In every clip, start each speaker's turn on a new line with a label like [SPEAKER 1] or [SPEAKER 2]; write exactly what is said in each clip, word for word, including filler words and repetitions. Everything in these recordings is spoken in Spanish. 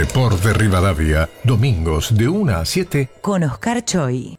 [SPEAKER 1] Report de Rivadavia, domingos de una a siete
[SPEAKER 2] con Oscar Choi.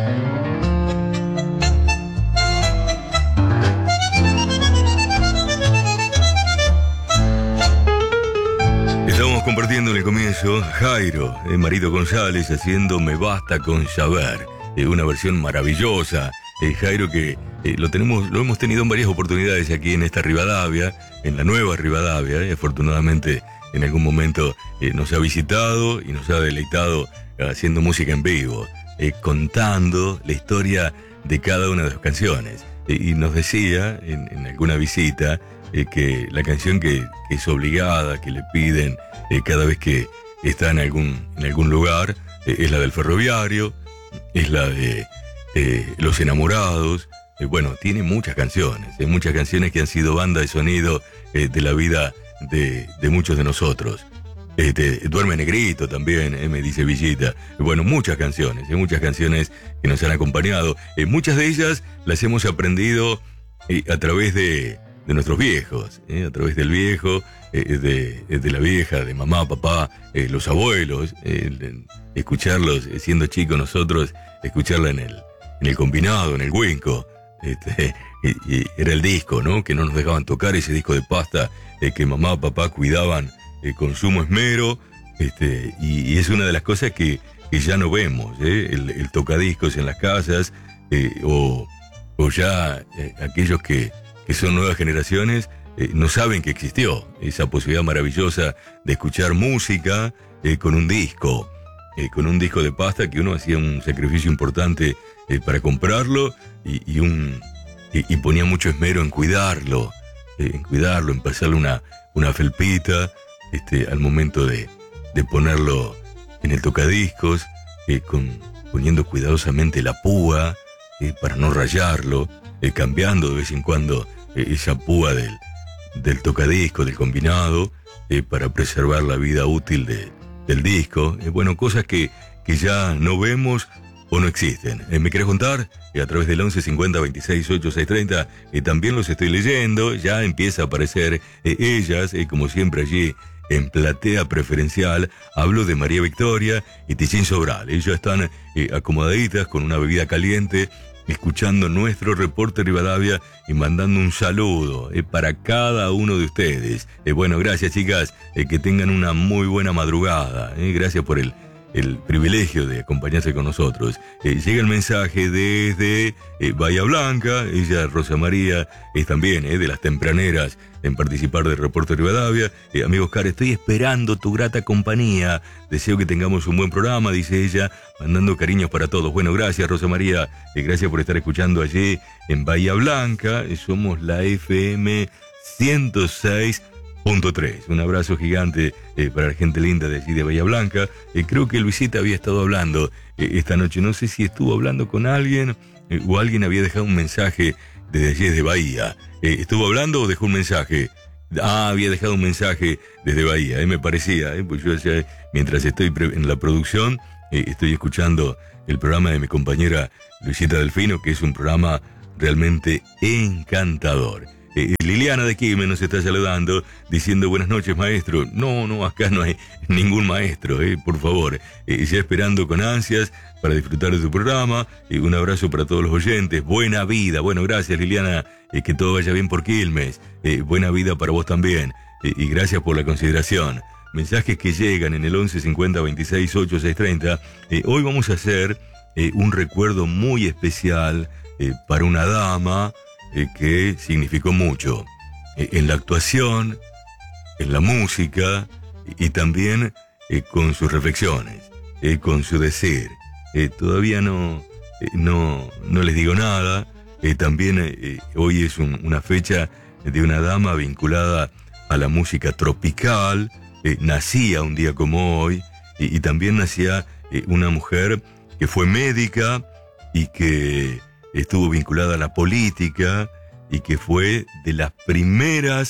[SPEAKER 3] Estamos compartiendo en el comienzo Jairo, eh, Marito González, haciendo Me Basta con Saber, eh, una versión maravillosa. Eh, Jairo que eh, lo tenemos, lo hemos tenido en varias oportunidades aquí en esta Rivadavia, en la nueva Rivadavia, eh, afortunadamente en algún momento eh, nos ha visitado y nos ha deleitado haciendo música en vivo, eh, contando la historia de cada una de sus canciones. Eh, y nos decía en, en alguna visita eh, que la canción que, que es obligada, que le piden eh, cada vez que está en algún, en algún lugar, eh, es la del Ferroviario, es la de eh, Los Enamorados. Eh, bueno, tiene muchas canciones, eh, muchas canciones que han sido banda de sonido eh, de la vida De, de muchos de nosotros. Este, Duerme Negrito también, eh, me dice Villita. Bueno, muchas canciones, eh, muchas canciones que nos han acompañado. Eh, muchas de ellas las hemos aprendido eh, a través de, de nuestros viejos, eh, a través del viejo, eh, de, de la vieja, de mamá, papá, eh, los abuelos. Eh, escucharlos, eh, siendo chicos nosotros, escucharla en el, en el combinado, en el Winco. Este, y, y era el disco, ¿no? Que no nos dejaban tocar, ese disco de pasta eh, que mamá o papá cuidaban eh, con sumo esmero, este, y, y es una de las cosas que, que ya no vemos, ¿eh? el, el tocadiscos en las casas, eh, o, o ya eh, aquellos que, que son nuevas generaciones eh, no saben que existió esa posibilidad maravillosa de escuchar música eh, con un disco, eh, con un disco de pasta que uno hacía un sacrificio importante eh, para comprarlo y, y, un, y, y ponía mucho esmero en cuidarlo. en cuidarlo, en pasarle una, una felpita este, al momento de, de ponerlo en el tocadiscos, eh, con, poniendo cuidadosamente la púa eh, para no rayarlo, eh, cambiando de vez en cuando eh, esa púa del, del tocadisco, del combinado, eh, para preservar la vida útil de, del disco. Eh, bueno, cosas que, que ya no vemos o no existen. Eh, ¿Me querés contar? Eh, a través del once cincuenta veintiséis ochenta y seis treinta, eh, también los estoy leyendo, ya empieza a aparecer eh, ellas, eh, como siempre allí en platea preferencial. Hablo de María Victoria y Tichín Sobral. Ellas están eh, acomodaditas con una bebida caliente, escuchando nuestro Reporte Rivadavia y mandando un saludo eh, para cada uno de ustedes. Eh, bueno, gracias chicas, eh, que tengan una muy buena madrugada. Eh, gracias por el el privilegio de acompañarse con nosotros. Eh, llega el mensaje desde eh, Bahía Blanca. Ella, Rosa María, es también eh, de las tempraneras en participar del Reporte Rivadavia. Eh, amigo Oscar, estoy esperando tu grata compañía. Deseo que tengamos un buen programa, dice ella, mandando cariños para todos. Bueno, gracias Rosa María, eh, gracias por estar escuchando allí en Bahía Blanca. Eh, somos la F M ciento seis punto tres. Un abrazo gigante eh, para la gente linda de allí de Bahía Blanca. Eh, creo que Luisita había estado hablando eh, esta noche. No sé si estuvo hablando con alguien eh, o alguien había dejado un mensaje desde allí de Bahía. Eh, ¿Estuvo hablando o dejó un mensaje? Ah, había dejado un mensaje desde Bahía, eh, me parecía. Eh, pues yo ya, mientras estoy en la producción, eh, estoy escuchando el programa de mi compañera Luisita Delfino, que es un programa realmente encantador. Eh, Liliana de Quilmes nos está saludando, diciendo buenas noches maestro. No, no, acá no hay ningún maestro, eh, por favor. Eh, ya esperando con ansias para disfrutar de tu programa. Eh, un abrazo para todos los oyentes. Buena vida. Bueno, gracias Liliana, eh, que todo vaya bien por Quilmes. Eh, buena vida para vos también. Eh, y gracias por la consideración. Mensajes que llegan en el once cincuenta veintiséis ochenta y seis treinta. Eh, hoy vamos a hacer eh, un recuerdo muy especial eh, para una dama Eh, que significó mucho eh, en la actuación, en la música y, y también eh, con sus reflexiones, eh, con su decir. Eh, todavía no, eh, no, no les digo nada. Eh, también eh, hoy es un, una fecha de una dama vinculada a la música tropical. Eh, nacía un día como hoy y, y también nacía eh, una mujer que fue médica y que estuvo vinculada a la política y que fue de las primeras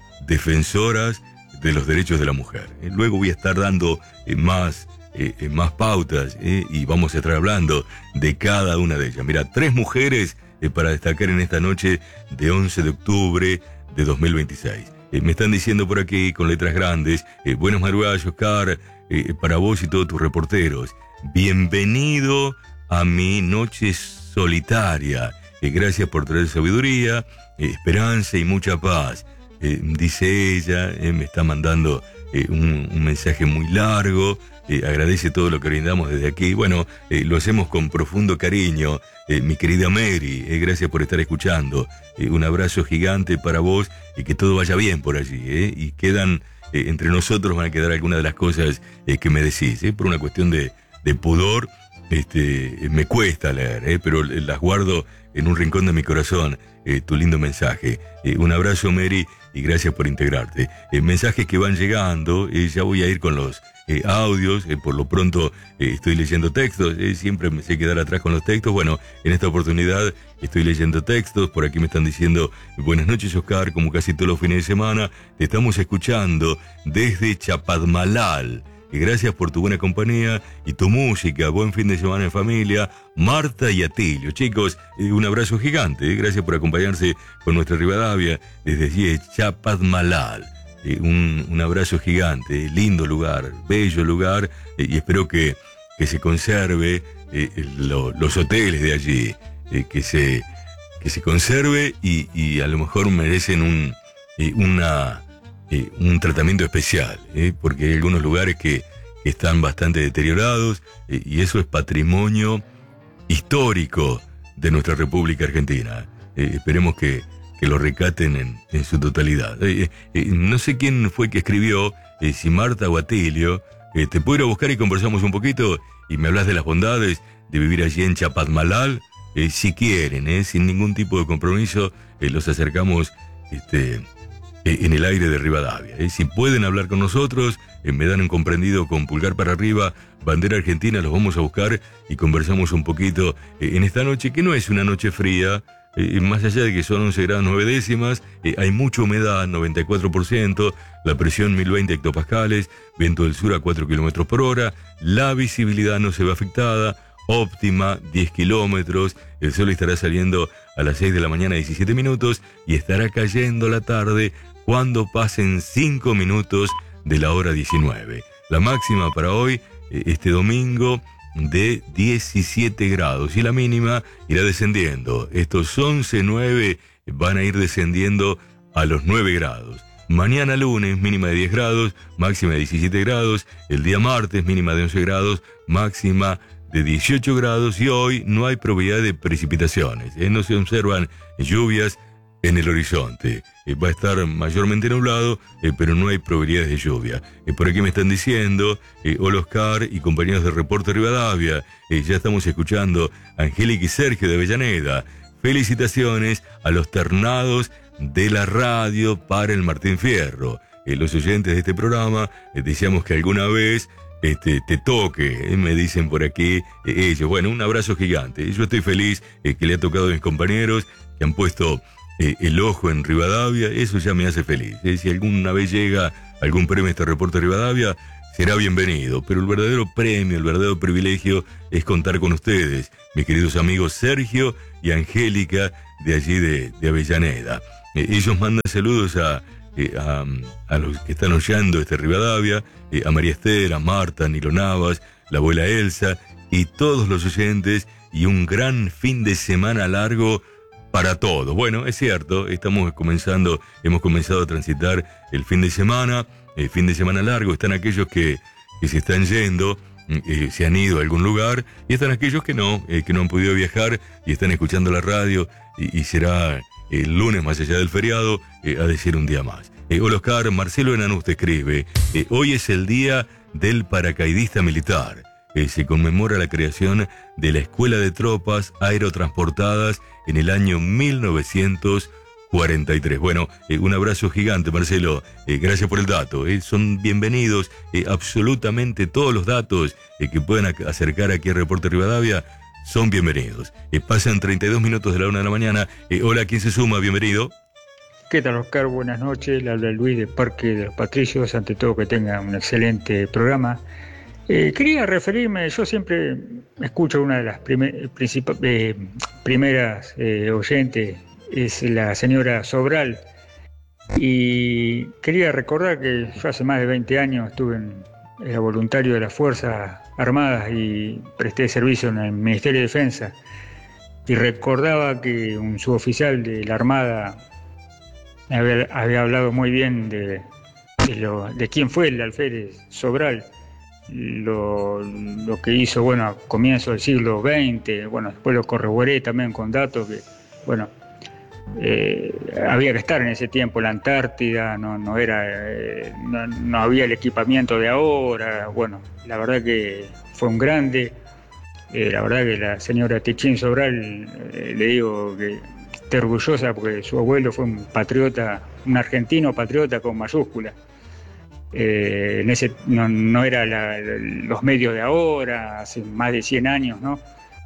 [SPEAKER 3] defensoras de los derechos de la mujer. Eh, luego voy a estar dando eh, más, eh, más pautas eh, y vamos a estar hablando de cada una de ellas. Mira, tres mujeres eh, para destacar en esta noche de once de octubre de dos mil veintiséis. Eh, me están diciendo por aquí, con letras grandes, eh, buenas madrugadas, Oscar, eh, para vos y todos tus reporteros. Bienvenido a mi noche solitaria. Eh, gracias por traer sabiduría, eh, esperanza y mucha paz. Eh, dice ella, eh, me está mandando eh, un, un mensaje muy largo, eh, agradece todo lo que brindamos desde aquí. Bueno, eh, lo hacemos con profundo cariño, eh, mi querida Mary, eh, gracias por estar escuchando. Eh, un abrazo gigante para vos y que todo vaya bien por allí. Eh, y quedan, eh, entre nosotros van a quedar algunas de las cosas eh, que me decís, eh, por una cuestión de, de pudor. Este, me cuesta leer, eh, pero las guardo en un rincón de mi corazón, eh, tu lindo mensaje. Eh, un abrazo, Mary, y gracias por integrarte. Eh, mensajes que van llegando, eh, ya voy a ir con los eh, audios, eh, por lo pronto eh, estoy leyendo textos, eh, siempre me sé quedar atrás con los textos. Bueno, en esta oportunidad estoy leyendo textos, por aquí me están diciendo, buenas noches, Oscar, como casi todos los fines de semana, te estamos escuchando desde Chapadmalal. Y gracias por tu buena compañía y tu música. Buen fin de semana en familia. Marta y Atilio. Chicos, eh, un abrazo gigante. Eh. Gracias por acompañarse con nuestra Rivadavia desde allí, Chapadmalal. Eh, un, un abrazo gigante. Lindo lugar, bello lugar. Eh, y espero que, que se conserve eh, lo, los hoteles de allí. Eh, que, se, que se conserve y, y a lo mejor merecen un, eh, una... Eh, un tratamiento especial, eh, porque hay algunos lugares que, que están bastante deteriorados eh, y eso es patrimonio histórico de nuestra República Argentina. Eh, esperemos que, que lo recaten en, en su totalidad. Eh, eh, no sé quién fue que escribió, eh, si Marta o Atilio, eh, te puedo ir a buscar y conversamos un poquito y me hablas de las bondades de vivir allí en Chapadmalal. Eh, si quieren, eh, sin ningún tipo de compromiso, eh, los acercamos este, en el aire de Rivadavia. Eh. Si pueden hablar con nosotros, eh, me dan un comprendido con pulgar para arriba, bandera argentina, los vamos a buscar y conversamos un poquito eh, en esta noche, que no es una noche fría, eh, más allá de que son once grados nueve décimas, eh, hay mucha humedad, noventa y cuatro por ciento, la presión mil veinte hectopascales, viento del sur a cuatro kilómetros por hora, la visibilidad no se ve afectada, óptima, diez kilómetros, el sol estará saliendo a las seis de la mañana, diecisiete minutos, y estará cayendo la tarde cuando pasen cinco minutos de la hora diecinueve. La máxima para hoy, este domingo, de diecisiete grados, y la mínima irá descendiendo. Estos once, nueve van a ir descendiendo a los nueve grados. Mañana lunes, mínima de diez grados, máxima de diecisiete grados. El día martes, mínima de once grados, máxima de dieciocho grados, y hoy no hay probabilidad de precipitaciones. ¿eh? No se observan lluvias en el horizonte. Eh, va a estar mayormente nublado, eh, pero no hay probabilidades de lluvia. Eh, por aquí me están diciendo, eh, hola Oscar y compañeros de Reporte Rivadavia, eh, ya estamos escuchando a Angélica y Sergio de Avellaneda. Felicitaciones a los ternados de la radio para el Martín Fierro. Eh, los oyentes de este programa, eh, deseamos que alguna vez Este, te toque, eh, me dicen por aquí eh, ellos. Bueno, un abrazo gigante. Yo estoy feliz eh, que le ha tocado a mis compañeros que han puesto eh, el ojo en Rivadavia. Eso ya me hace feliz. Eh. Si alguna vez llega algún premio a este Reporte Rivadavia, será bienvenido. Pero el verdadero premio, el verdadero privilegio es contar con ustedes, mis queridos amigos Sergio y Angélica de allí de, de Avellaneda. Eh, ellos mandan saludos a Eh, a, a los que están oyendo este Rivadavia, eh, a María Esther, a Marta, a Nilo Navas, la abuela Elsa y todos los oyentes, y un gran fin de semana largo para todos. Bueno, es cierto, estamos comenzando, hemos comenzado a transitar el fin de semana, el fin de semana largo. Están aquellos que, que se están yendo, eh, se han ido a algún lugar, y están aquellos que no, eh, que no han podido viajar y están escuchando la radio, y, y será el lunes, más allá del feriado, eh, a decir un día más. Eh, hola Oscar, Marcelo Enanús te escribe, eh, hoy es el día del paracaidista militar. Eh, se conmemora la creación de la Escuela de Tropas Aerotransportadas en el año mil novecientos cuarenta y tres. Bueno, eh, un abrazo gigante, Marcelo. Eh, gracias por el dato. Eh, son bienvenidos eh, absolutamente todos los datos eh, que puedan ac- acercar aquí a Reporte Rivadavia. Son bienvenidos. Eh, pasan treinta y dos minutos de la una de la mañana. Eh, hola, ¿quién se suma? Bienvenido.
[SPEAKER 2] ¿Qué tal, Oscar? Buenas noches. Le habla Luis de Parque de los Patricios. Ante todo, que tenga un excelente programa. Eh, quería referirme, yo siempre escucho una de las primer, princip- eh, primeras eh, oyentes, es la señora Sobral. Y quería recordar que yo hace más de veinte años estuve en, era voluntario de las Fuerzas Armadas y presté servicio en el Ministerio de Defensa. Y recordaba que un suboficial de la Armada había, había hablado muy bien de, de, lo, de quién fue el alférez Sobral, lo, lo que hizo, bueno, a comienzos del siglo veinte, bueno, después lo corroboré también con datos que, bueno, eh, había que estar en ese tiempo en la Antártida, no, no, era, eh, no, no había el equipamiento de ahora, bueno, la verdad que fue un grande. Eh, la verdad que la señora Techín Sobral, eh, le digo que está orgullosa porque su abuelo fue un patriota, un argentino patriota con mayúsculas. Eh, en ese, no, no era la, los medios de ahora, hace más de cien años, ¿no?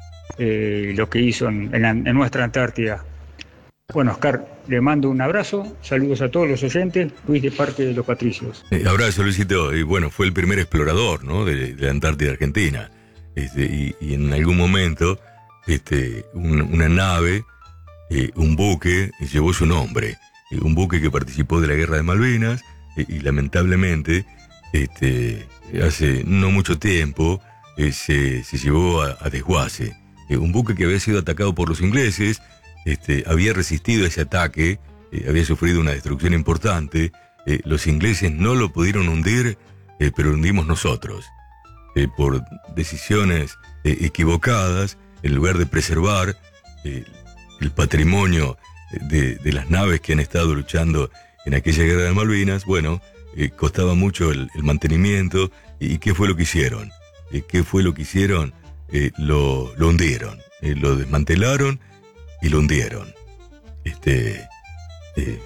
[SPEAKER 2] Eh, lo que hizo en, en, la, en nuestra Antártida. Bueno, Oscar, le mando un abrazo, saludos a todos los oyentes, Luis de Parque de los Patricios.
[SPEAKER 3] Eh, abrazo, Luisito, y bueno, fue el primer explorador, ¿no?, de, de la Antártida Argentina. Este, y, y en algún momento este, un, una nave, eh, un buque, llevó su nombre, eh, un buque que participó de la Guerra de Malvinas, eh, y lamentablemente este, hace no mucho tiempo eh, se, se llevó a, a desguace. Eh, un buque que había sido atacado por los ingleses, este, había resistido ese ataque, eh, había sufrido una destrucción importante, eh, los ingleses no lo pudieron hundir, eh, pero lo hundimos nosotros. Eh, por decisiones eh, equivocadas, en lugar de preservar eh, el patrimonio de, de las naves que han estado luchando en aquella guerra de Malvinas, bueno, eh, costaba mucho el, el mantenimiento. ¿Y qué fue lo que hicieron? Eh, ¿Qué fue lo que hicieron? Eh, lo, lo hundieron, eh, lo desmantelaron y lo hundieron. Este, eh,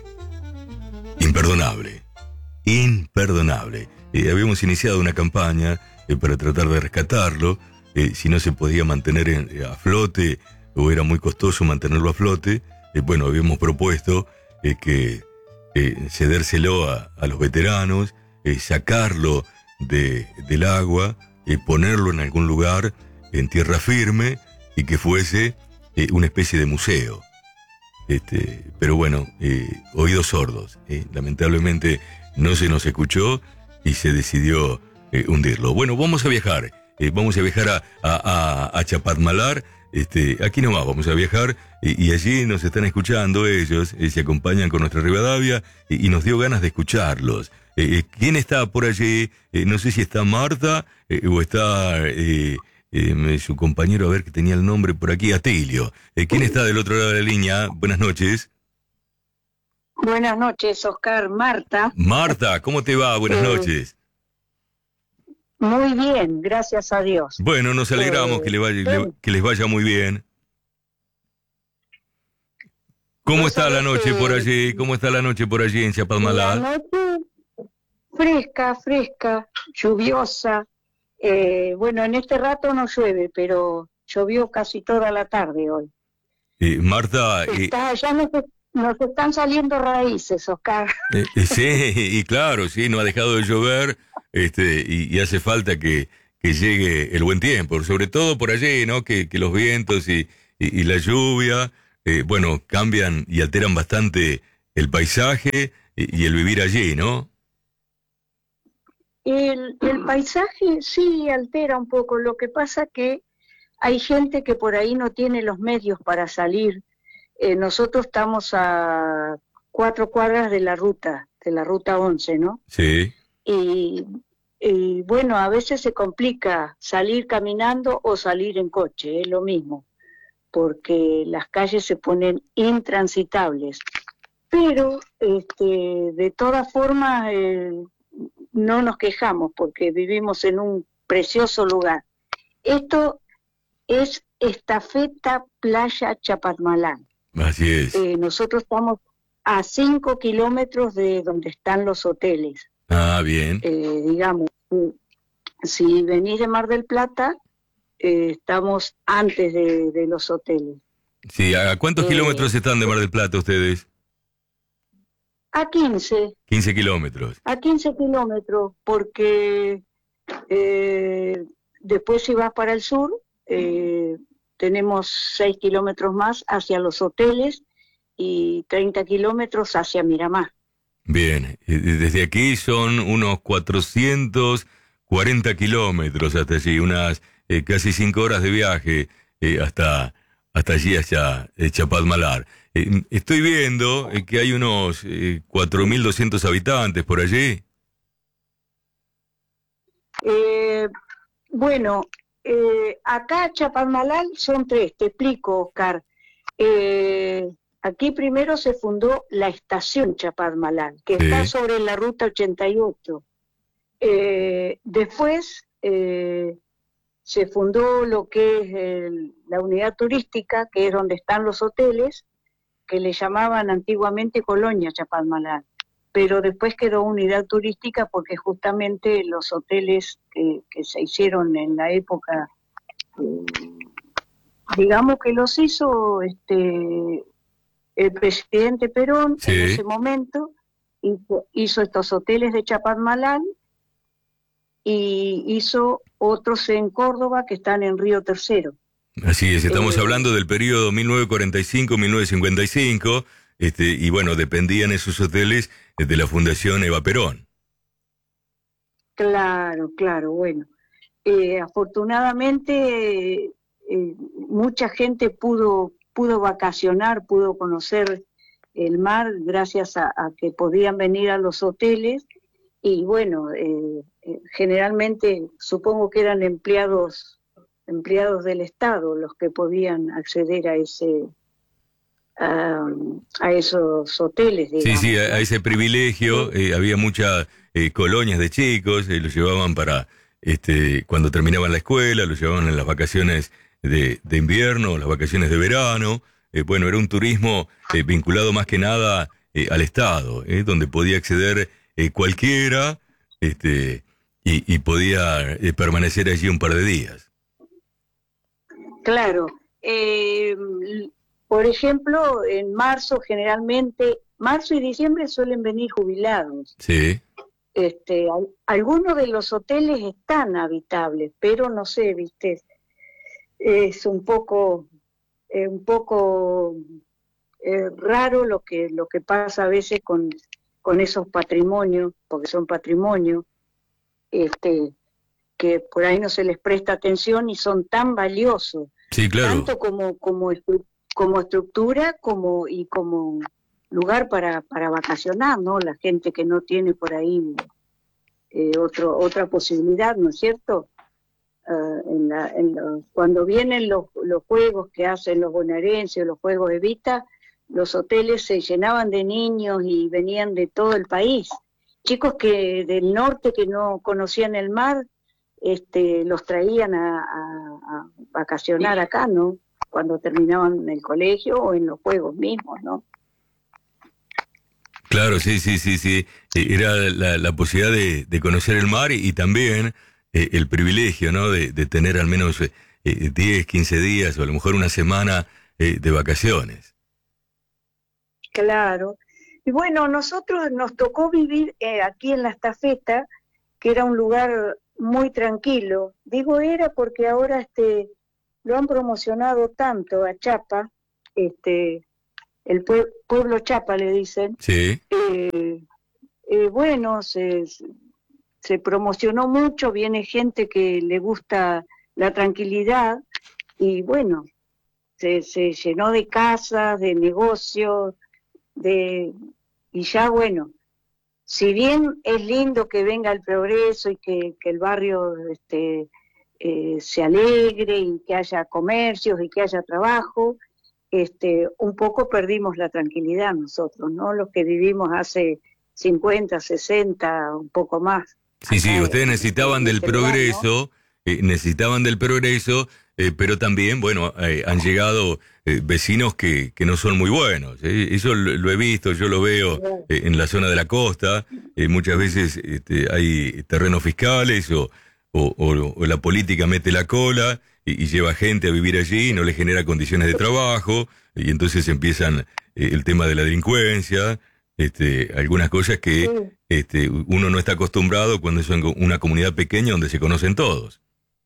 [SPEAKER 3] imperdonable, imperdonable. Eh, habíamos iniciado una campaña Eh, para tratar de rescatarlo, eh, si no se podía mantener en, eh, a flote o era muy costoso mantenerlo a flote, eh, bueno, habíamos propuesto eh, que eh, cedérselo a, a los veteranos, eh, sacarlo de, del agua, eh, ponerlo en algún lugar en tierra firme y que fuese eh, una especie de museo. Este, pero bueno, eh, oídos sordos, eh, lamentablemente no se nos escuchó y se decidió Eh, hundirlo. Bueno, vamos a viajar, eh, vamos a viajar a, a, a, a Chapadmalal, este, aquí nomás vamos a viajar, eh, y allí nos están escuchando ellos, eh, se acompañan con nuestra Rivadavia, eh, y nos dio ganas de escucharlos. Eh, ¿Quién está por allí? Eh, no sé si está Marta, eh, o está eh, eh, su compañero, a ver que tenía el nombre por aquí, Atilio. Eh, ¿Quién está del otro lado de la línea? Buenas noches.
[SPEAKER 4] Buenas noches, Oscar. Marta.
[SPEAKER 3] Marta, ¿cómo te va? Buenas
[SPEAKER 4] eh,
[SPEAKER 3] noches.
[SPEAKER 4] Muy bien, gracias a Dios.
[SPEAKER 3] Bueno, nos alegramos eh, que, le vaya, le, que les vaya muy bien. ¿Cómo está la noche que... por allí? ¿Cómo está la noche por allí en Chapadmalal?
[SPEAKER 4] La noche fresca, fresca, lluviosa. Eh, bueno, en este rato no llueve, pero llovió casi toda la tarde hoy.
[SPEAKER 3] Eh, Marta...
[SPEAKER 4] Está,
[SPEAKER 3] eh...
[SPEAKER 4] ya nos, nos están saliendo raíces, Oscar.
[SPEAKER 3] Eh, eh, sí, y claro, sí, no ha dejado de llover. Este, y, y hace falta que, que llegue el buen tiempo, sobre todo por allí, ¿no? Que, que los vientos y, y, y la lluvia, eh, bueno, cambian y alteran bastante el paisaje y, y el vivir allí, ¿no?
[SPEAKER 4] El, el paisaje sí altera un poco, lo que pasa que hay gente que por ahí no tiene los medios para salir. Eh, nosotros estamos a cuatro cuadras de la ruta, de la ruta once, ¿no?
[SPEAKER 3] Sí.
[SPEAKER 4] Y, y bueno, a veces se complica salir caminando o salir en coche, es lo mismo, porque las calles se ponen intransitables. Pero este, de todas formas eh, no nos quejamos porque vivimos en un precioso lugar. Esto es Estafeta Playa Chapadmalal.
[SPEAKER 3] Así es.
[SPEAKER 4] Eh, nosotros estamos a cinco kilómetros de donde están los hoteles.
[SPEAKER 3] Ah, bien.
[SPEAKER 4] Eh, digamos, si venís de Mar del Plata, eh, estamos antes de, de los hoteles.
[SPEAKER 3] Sí, ¿a cuántos eh, kilómetros están de Mar del Plata ustedes?
[SPEAKER 4] A quince.
[SPEAKER 3] quince kilómetros.
[SPEAKER 4] A quince kilómetros, porque eh, después si vas para el sur, eh, tenemos seis kilómetros más hacia los hoteles y treinta kilómetros hacia Miramar.
[SPEAKER 3] Bien, eh, desde aquí son unos cuatrocientos cuarenta kilómetros hasta allí, unas eh, casi cinco horas de viaje eh, hasta, hasta allí, hacia eh, Chapadmalal. Eh, estoy viendo eh, que hay unos eh, cuatro mil doscientos habitantes por allí.
[SPEAKER 4] Eh, bueno, eh, acá Chapadmalal son tres, te explico, Oscar. Eh, aquí primero se fundó la estación Chapadmalal, que
[SPEAKER 3] Sí.
[SPEAKER 4] está sobre la ruta ochenta y ocho. Eh, después eh, se fundó lo que es el, la unidad turística, que es donde están los hoteles, que le llamaban antiguamente Colonia Chapadmalal, pero después quedó unidad turística porque justamente los hoteles que, que se hicieron en la época, eh, digamos que los hizo este el presidente Perón
[SPEAKER 3] Sí.
[SPEAKER 4] en ese momento, hizo, hizo estos hoteles de Chapadmalal y hizo otros en Córdoba que están en Río Tercero.
[SPEAKER 3] Así es, estamos
[SPEAKER 4] Eh,
[SPEAKER 3] hablando del periodo mil novecientos cuarenta y cinco a mil novecientos cincuenta y cinco, este, y bueno, dependían esos hoteles eh, de la Fundación Eva Perón.
[SPEAKER 4] Claro, claro, bueno. Eh, afortunadamente eh, mucha gente pudo, pudo vacacionar, pudo conocer el mar gracias a, a que podían venir a los hoteles y bueno, eh, eh, generalmente supongo que eran empleados empleados del Estado los que podían acceder a ese a, a esos hoteles, digamos.
[SPEAKER 3] Sí, sí, a,
[SPEAKER 4] ¿no?
[SPEAKER 3] a ese privilegio eh, había muchas eh, colonias de chicos, eh, los llevaban para, este, cuando terminaban la escuela, los llevaban en las vacaciones de, de invierno, las vacaciones de verano. Eh, bueno, era un turismo eh, vinculado más que nada eh, al Estado, eh, donde podía acceder eh, cualquiera este, y, y podía eh, permanecer allí un par de días.
[SPEAKER 4] Claro. Eh, por ejemplo, en marzo generalmente, marzo y diciembre suelen venir jubilados.
[SPEAKER 3] Sí.
[SPEAKER 4] Este, al- algunos de los hoteles están habitables, pero no sé, viste, es un poco, eh, un poco eh, raro lo que lo que pasa a veces con, con esos patrimonios, porque son patrimonio, este, que por ahí no se les presta atención y son tan valiosos,
[SPEAKER 3] Sí, claro.
[SPEAKER 4] tanto como como estru- como estructura como y como lugar para para vacacionar, ¿no? La gente que no tiene por ahí eh, otro otra posibilidad, ¿no es cierto? Uh, en la, en los, cuando vienen los, los juegos que hacen los bonaerenses, los juegos Evita, los hoteles se llenaban de niños y venían de todo el país. Chicos que del norte que no conocían el mar, este, los traían a, a, a vacacionar acá, ¿no? Cuando terminaban el colegio o en los juegos mismos, ¿no?
[SPEAKER 3] Claro, sí, sí, sí, sí. Eh, Era la, la posibilidad de, de conocer el mar y, y también eh, el privilegio, ¿no? De, de tener al menos eh, diez, quince días o a lo mejor una semana eh, de vacaciones.
[SPEAKER 4] Claro. Y bueno, nosotros nos tocó vivir eh, aquí en La Estafeta, que era un lugar muy tranquilo. Digo era porque ahora este lo han promocionado tanto a Chapa, este el pue- pueblo Chapa le dicen.
[SPEAKER 3] Sí.
[SPEAKER 4] Eh, eh, bueno, se, se promocionó mucho, viene gente que le gusta la tranquilidad y bueno, se, se llenó de casas, de negocios, de y ya bueno, si bien es lindo que venga el progreso y que, que el barrio este, eh, se alegre y que haya comercios y que haya trabajo, este, un poco perdimos la tranquilidad nosotros, ¿no? Los que vivimos hace cincuenta, sesenta, un poco más.
[SPEAKER 3] Sí, sí,
[SPEAKER 4] acá
[SPEAKER 3] ustedes
[SPEAKER 4] en-
[SPEAKER 3] necesitaban
[SPEAKER 4] en
[SPEAKER 3] del
[SPEAKER 4] este lugar, ¿no?
[SPEAKER 3] progreso, eh, necesitaban del progreso, eh, pero también, bueno, eh, han llegado eh, vecinos que, que no son muy buenos. eh. Eso lo, lo he visto, yo lo veo eh, en la zona de la costa. eh, muchas veces este, hay terrenos fiscales o, o, o- o la política mete la cola y, y lleva gente a vivir allí y no le genera condiciones de trabajo, y entonces empiezan eh, el tema de la delincuencia, este, algunas cosas que
[SPEAKER 4] Sí.
[SPEAKER 3] este, uno no está acostumbrado cuando es en una comunidad pequeña donde se conocen todos.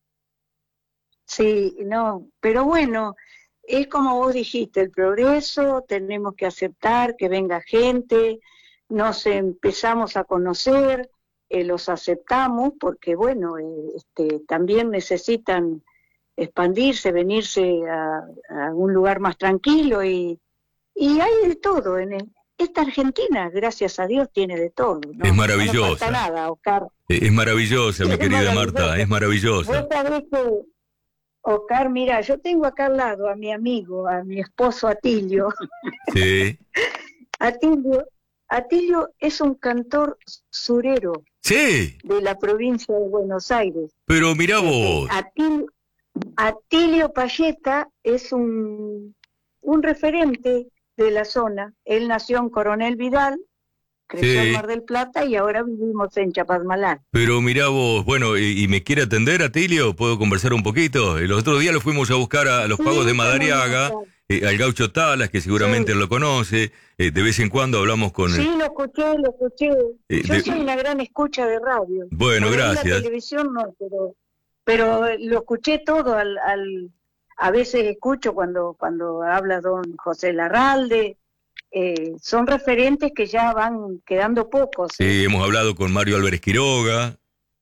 [SPEAKER 4] Sí, no, pero bueno, es como vos dijiste, el progreso, tenemos que aceptar que venga gente, nos empezamos a conocer, eh, los aceptamos, porque bueno, eh, este, también necesitan expandirse, venirse a, a un lugar más tranquilo, y, y hay de todo. En el, esta Argentina, gracias a Dios, tiene de todo, ¿no?
[SPEAKER 3] Es maravillosa.
[SPEAKER 4] No nos falta nada, Oscar.
[SPEAKER 3] Es maravillosa, mi
[SPEAKER 4] Es
[SPEAKER 3] querida
[SPEAKER 4] maravillosa.
[SPEAKER 3] Marta, es maravillosa.
[SPEAKER 4] Vos sabés que, Oscar, mira, yo tengo acá al lado a mi amigo, a mi esposo Atilio.
[SPEAKER 3] Sí.
[SPEAKER 4] Atilio, Atilio es un cantor surero
[SPEAKER 3] Sí,
[SPEAKER 4] de la provincia de Buenos Aires.
[SPEAKER 3] pero mirá vos.
[SPEAKER 4] Atilio, Atilio Payeta es un, un referente de la zona. Él nació en Coronel Vidal, creció
[SPEAKER 3] Sí.
[SPEAKER 4] en Mar del Plata y ahora vivimos en Chapadmalal.
[SPEAKER 3] Pero mirá vos, bueno, ¿y, y me quiere atender, Atilio? ¿Puedo conversar un poquito? El otro día lo fuimos a buscar a, a los
[SPEAKER 4] Sí,
[SPEAKER 3] pagos de
[SPEAKER 4] cómo no,
[SPEAKER 3] Madariaga,
[SPEAKER 4] claro.
[SPEAKER 3] eh, al gaucho Talas, que seguramente
[SPEAKER 4] Sí.
[SPEAKER 3] lo conoce. Eh, de vez en cuando hablamos con...
[SPEAKER 4] Sí, lo escuché, lo escuché.
[SPEAKER 3] Eh,
[SPEAKER 4] Yo
[SPEAKER 3] de-
[SPEAKER 4] soy una gran escucha de radio.
[SPEAKER 3] Bueno,
[SPEAKER 4] Por ahí
[SPEAKER 3] gracias.
[SPEAKER 4] La televisión no, pero, pero lo escuché todo. Al, al, a veces escucho cuando, cuando habla don José Larralde. Eh, son referentes que ya van quedando pocos. ¿eh?
[SPEAKER 3] Sí, hemos hablado con Mario Álvarez Quiroga.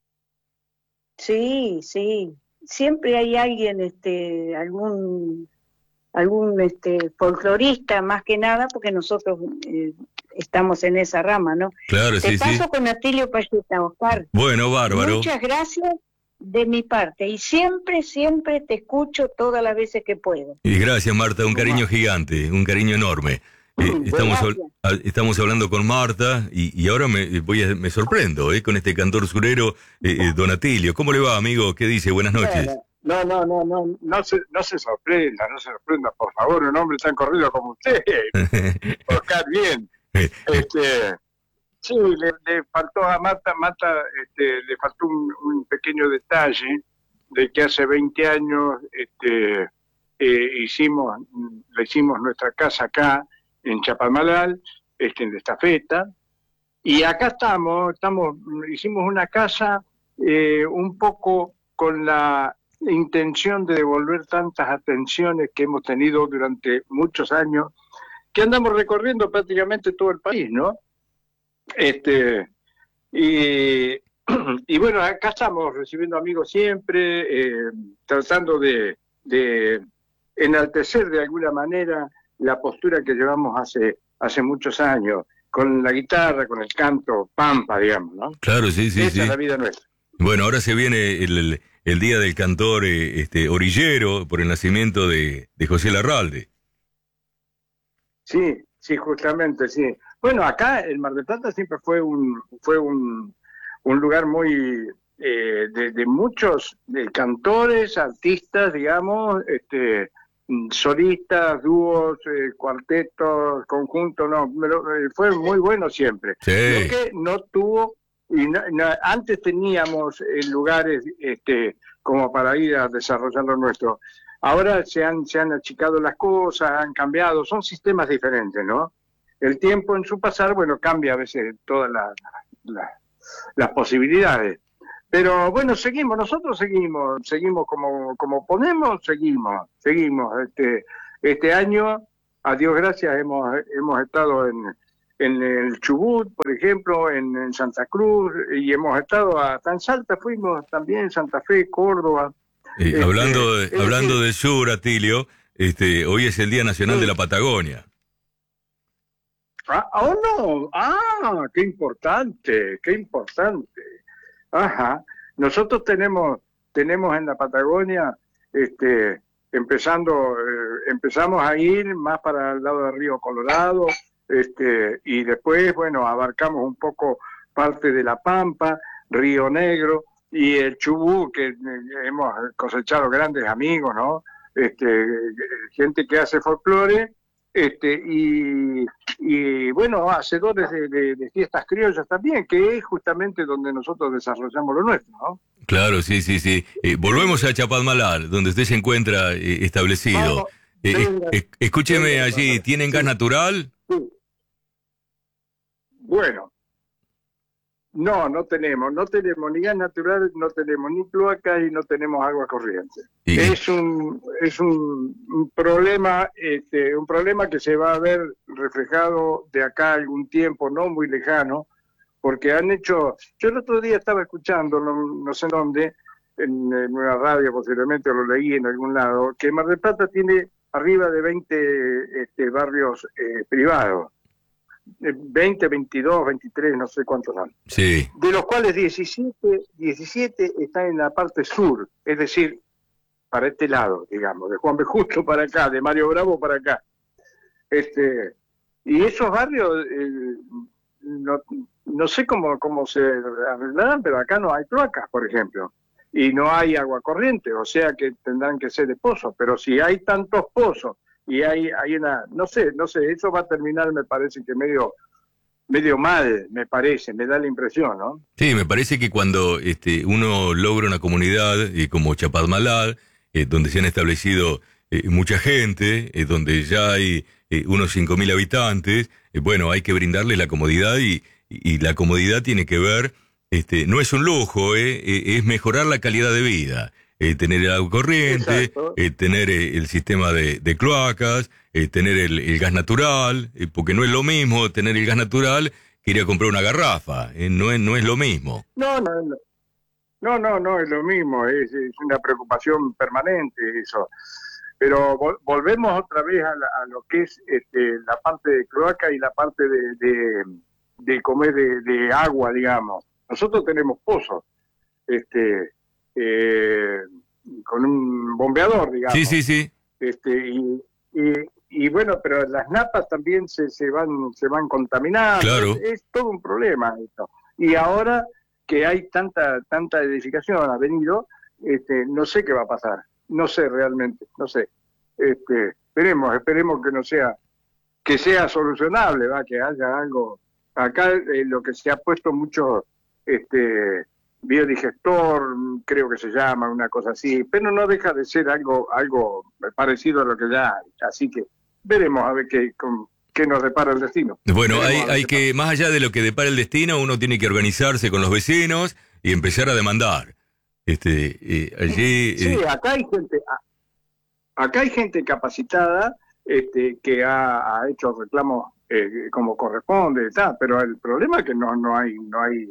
[SPEAKER 4] Sí, sí. Siempre hay alguien, este, algún, algún este, folclorista, más que nada, porque nosotros eh, estamos en esa rama, ¿no?
[SPEAKER 3] Claro,
[SPEAKER 4] Te
[SPEAKER 3] sí, sí.
[SPEAKER 4] paso con Atilio Payeta, Oscar.
[SPEAKER 3] Bueno, bárbaro.
[SPEAKER 4] Muchas gracias de mi parte, y siempre, siempre te escucho todas las veces que puedo.
[SPEAKER 3] Y gracias, Marta, un cariño gigante, un cariño enorme. Eh, estamos,
[SPEAKER 4] Gracias.
[SPEAKER 3] hab- estamos hablando con Marta y, y ahora me voy a, me sorprendo eh, con este cantor surero, eh, eh, Don Atilio. ¿Cómo le va, amigo? ¿Qué dice? Buenas noches.
[SPEAKER 5] No, no, no, no, no se, no se sorprenda, no se sorprenda, por favor, un hombre tan corrido como usted, Oscar, bien. Este, sí, le, le faltó a Marta, Marta este, le faltó un, un pequeño detalle de que hace veinte años este, eh, hicimos, le hicimos nuestra casa acá en Chapadmalal, este, en la Estafeta, y acá estamos, estamos, hicimos una casa eh, un poco con la intención de devolver tantas atenciones que hemos tenido durante muchos años, que andamos recorriendo prácticamente todo el país, ¿no? Este, y, y bueno, acá estamos recibiendo amigos siempre, eh, tratando de, de enaltecer de alguna manera la postura que llevamos hace, hace muchos años, con la guitarra, con el canto pampa, digamos, ¿no?
[SPEAKER 3] Claro, sí, sí,
[SPEAKER 5] Esa
[SPEAKER 3] sí.
[SPEAKER 5] es la vida nuestra.
[SPEAKER 3] Bueno, ahora se viene el, el, el día del cantor eh, este, orillero por el nacimiento de, de José Larralde.
[SPEAKER 5] Sí, sí, justamente, sí. Bueno, acá el Mar del Plata siempre fue un fue un, un lugar muy eh, de, de muchos de cantores, artistas, digamos, este, solistas, dúos, eh, cuartetos, conjuntos, no, pero, eh, fue muy bueno siempre.
[SPEAKER 3] Sí.
[SPEAKER 5] Lo que no tuvo, y no, no, antes teníamos eh, lugares este, como para ir a desarrollar lo nuestro. Ahora se han, se han achicado las cosas, han cambiado, son sistemas diferentes, ¿no? El tiempo en su pasar, bueno, cambia a veces todas la, la, las posibilidades. Pero bueno, seguimos, nosotros seguimos, seguimos como, como ponemos, seguimos, seguimos. Este, este año, a Dios gracias, hemos, hemos estado en, en el Chubut, por ejemplo, en, en Santa Cruz, y hemos estado hasta en Salta, fuimos también, Santa Fe, Córdoba.
[SPEAKER 3] Eh,
[SPEAKER 5] Este,
[SPEAKER 3] hablando de,
[SPEAKER 5] es
[SPEAKER 3] hablando
[SPEAKER 5] decir-
[SPEAKER 3] del sur, Atilio, este, hoy es el Día Nacional
[SPEAKER 5] Sí.
[SPEAKER 3] de la Patagonia.
[SPEAKER 5] Ah, oh no, ah, qué importante, qué importante. Ajá, nosotros tenemos, tenemos en la Patagonia, este, empezando, eh, empezamos a ir más para el lado del río Colorado, este, y después, bueno, abarcamos un poco parte de la Pampa, Río Negro y el Chubut, que eh, hemos cosechado grandes amigos, ¿no? Este, gente que hace folclore. Este, y, y bueno, hacedores de, de, de fiestas criollas también, que es justamente donde nosotros desarrollamos lo nuestro, ¿no?
[SPEAKER 3] Claro, sí, sí, sí. Eh, volvemos a Chapadmalal, donde usted se encuentra eh, establecido.
[SPEAKER 5] Vamos,
[SPEAKER 3] Eh,
[SPEAKER 5] venga,
[SPEAKER 3] eh, escúcheme
[SPEAKER 5] venga,
[SPEAKER 3] allí,
[SPEAKER 5] vamos.
[SPEAKER 3] ¿tienen gas
[SPEAKER 5] Sí.
[SPEAKER 3] natural?
[SPEAKER 5] Sí. Bueno, No, no tenemos, no tenemos ni gas natural, no tenemos ni cloacas y no tenemos agua corriente. ¿Y? Es un es un, un problema, este, un problema que se va a ver reflejado de acá a algún tiempo, no muy lejano, porque han hecho, yo el otro día estaba escuchando, no, no sé dónde, en, en una radio posiblemente, lo leí en algún lado, que Mar del Plata tiene arriba de veinte este, barrios eh, privados. veinte, veintidós, veintitrés, no sé cuántos son.
[SPEAKER 3] Sí.
[SPEAKER 5] De los cuales diecisiete, diecisiete están en la parte sur, es decir, para este lado, digamos, de Juan B. Justo para acá, de Mario Bravo para acá. Este, y esos barrios, eh, no, no sé cómo, cómo se arreglarán, pero acá no hay cloacas, por ejemplo, y no hay agua corriente, o sea que tendrán que ser de pozos, pero si hay tantos pozos, y hay hay una, no sé, no sé, eso va a terminar, me parece que medio medio mal, me parece, me da la impresión, ¿no?
[SPEAKER 3] Sí, me parece que cuando este uno logra una comunidad eh, como Chapadmalal, eh, donde se han establecido eh, mucha gente, eh, donde ya hay eh, unos cinco mil habitantes, eh, bueno, hay que brindarles la comodidad y, y la comodidad tiene que ver, este no es un lujo, eh, eh, es mejorar la calidad de vida. Eh, tener el agua corriente, eh, tener eh, el sistema de, de cloacas, eh, tener el, el gas natural, eh, porque no es lo mismo tener el gas natural que ir a comprar una garrafa, eh, no, es, no es lo mismo.
[SPEAKER 5] No, no, no, no, no, no es lo mismo, es, es una preocupación permanente eso. Pero vol volvemos otra vez a, la, a lo que es este, la parte de cloaca y la parte de, de, de comer de, de agua, digamos. Nosotros tenemos pozos, este... Eh, con un bombeador, digamos.
[SPEAKER 3] Sí, sí, sí.
[SPEAKER 5] Este, y, y, y bueno, pero las napas también se, se van se van contaminando.
[SPEAKER 3] Claro.
[SPEAKER 5] Es, es todo un problema esto. Y ahora que hay tanta tanta edificación, ha venido, este, no sé qué va a pasar. No sé realmente, no sé. Este, esperemos, esperemos que no sea que sea solucionable, va, que haya algo. Acá eh, lo que se ha puesto mucho este biodigestor, creo que se llama, una cosa así, pero no deja de ser algo algo parecido a lo que ya hay. Así que veremos a ver qué, con, qué nos depara el destino.
[SPEAKER 3] Bueno,
[SPEAKER 5] veremos
[SPEAKER 3] hay, hay que, más allá de lo que depara el destino, uno tiene que organizarse con los vecinos y empezar a demandar. Este, eh, allí,
[SPEAKER 5] sí,
[SPEAKER 3] eh...
[SPEAKER 5] acá hay gente, acá hay gente capacitada este, que ha, ha hecho reclamos eh, como corresponde, tal, pero el problema es que no, no hay, no hay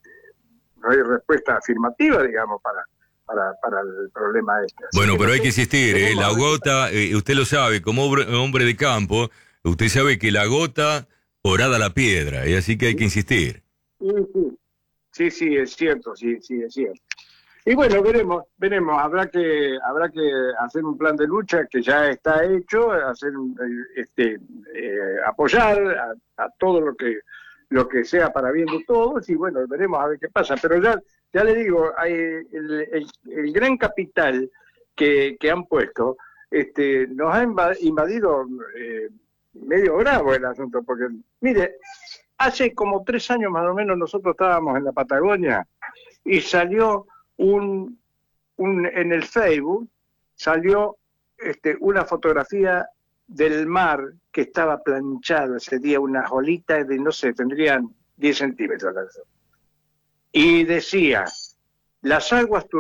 [SPEAKER 5] no hay respuesta afirmativa, digamos, para, para, para el problema este. Así
[SPEAKER 3] bueno, pero
[SPEAKER 5] no
[SPEAKER 3] hay
[SPEAKER 5] sé,
[SPEAKER 3] que insistir, ¿eh? La gota, eh, usted lo sabe, como hombre, hombre de campo, usted sabe que la gota horada la piedra, ¿eh? Así que hay que insistir.
[SPEAKER 5] Sí, sí, sí, sí, es cierto, sí, sí, es cierto. Y bueno, veremos, veremos, habrá que habrá que hacer un plan de lucha que ya está hecho, hacer este eh, apoyar a, a todo lo que lo que sea para bien de todos, y bueno, veremos a ver qué pasa. Pero ya ya le digo, hay el, el, el gran capital que, que han puesto este nos ha invadido eh, medio bravo el asunto, porque, mire, hace como tres años más o menos nosotros estábamos en la Patagonia y salió un, un en el Facebook, salió este, una fotografía del mar que estaba planchado ese día, unas olitas de, no sé, tendrían diez centímetros. Y decía, las aguas